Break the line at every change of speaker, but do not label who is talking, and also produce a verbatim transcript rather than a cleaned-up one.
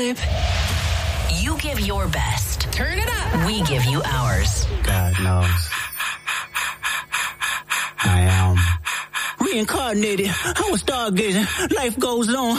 babe.
You give your best.
Turn it up.
We give you ours.
God knows. I am reincarnated. I was stargazing. Life goes on.